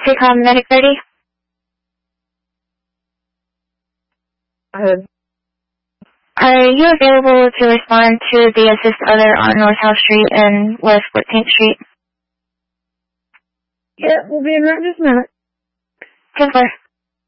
Take Medic 30. Are you available to respond to the assist other on North House Street and West 14th Street? Yeah, we'll be in right this minute. 10-4.